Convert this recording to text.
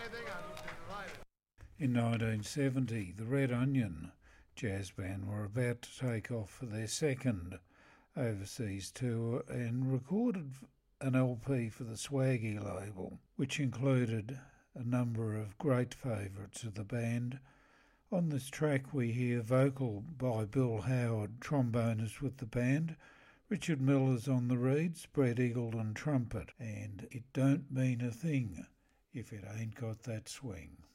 In 1970, the Red Onion Jazz Band were about to take off for their second overseas tour and recorded an LP for the Swaggy label, which included a number of great favourites of the band. On this track we hear vocal by Bill Howard, trombonist with the band, Richard Miller's on the reeds, Brett Eagleton trumpet, and It Don't Mean a Thing If It Ain't Got That Swing.